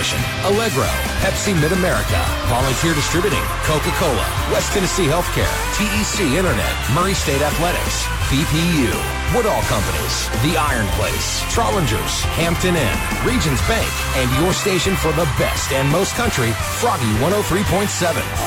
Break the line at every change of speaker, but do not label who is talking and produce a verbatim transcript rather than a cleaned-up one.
Transmission, Allegro, Pepsi Mid-America, Volunteer Distributing, Coca-Cola, West Tennessee Healthcare, T E C Internet, Murray State Athletics, B P U, Woodall Companies, The Iron Place, Trollingers, Hampton Inn, Regions Bank, and your station for the best and most country, Froggy one oh three point seven.